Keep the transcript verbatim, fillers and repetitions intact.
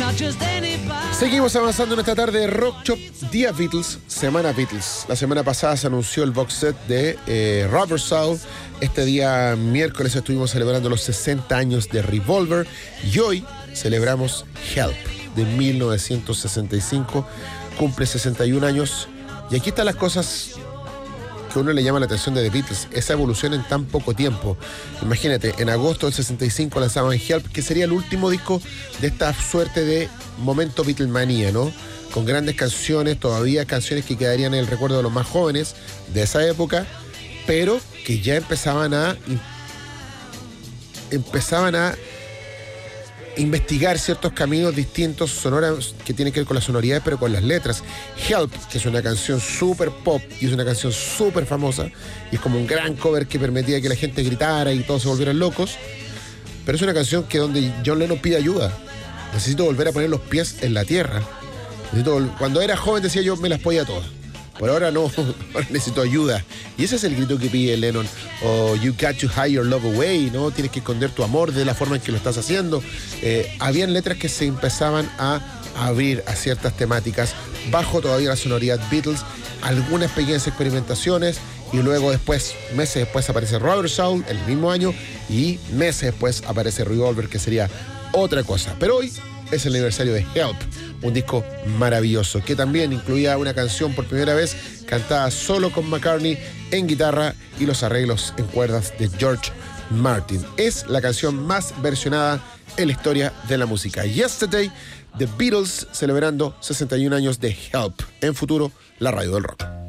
Seguimos avanzando en esta tarde de Rock Shop, Día Beatles, Semana Beatles. La semana pasada se anunció el box set de eh, Rubber Soul. Este día miércoles estuvimos celebrando los sesenta años de Revolver y hoy celebramos Help de mil novecientos sesenta y cinco. Cumple sesenta y un años y aquí están las cosas que a uno le llama la atención de The Beatles, esa evolución en tan poco tiempo. Imagínate, en agosto del sesenta y cinco lanzaban Help, que sería el último disco de esta suerte de momento Beatlemanía, ¿no? Con grandes canciones, todavía canciones que quedarían en el recuerdo de los más jóvenes de esa época, pero que ya empezaban a empezaban a investigar ciertos caminos distintos sonoros que tienen que ver con las sonoridades, pero con las letras. Help, que es una canción súper pop y es una canción súper famosa y es como un gran cover que permitía que la gente gritara y todos se volvieran locos, pero es una canción que donde John Lennon pide ayuda. Necesito volver a poner los pies en la tierra. Necesito, cuando era joven decía yo, me las podía todas. Por ahora no, ahora necesito ayuda. Y ese es el grito que pide Lennon. O oh, you got to hide your love away, ¿no? Tienes que esconder tu amor de la forma en que lo estás haciendo. Eh, habían letras que se empezaban a abrir a ciertas temáticas bajo todavía la sonoridad Beatles, algunas pequeñas experimentaciones y luego después, meses después aparece Rubber Soul, el mismo año, y meses después aparece Revolver, que sería otra cosa. Pero hoy es el aniversario de Help, un disco maravilloso que también incluía una canción por primera vez cantada solo con McCartney en guitarra y los arreglos en cuerdas de George Martin. Es la canción más versionada en la historia de la música. Yesterday, The Beatles celebrando sesenta y un años de Help. En futuro, la radio del rock.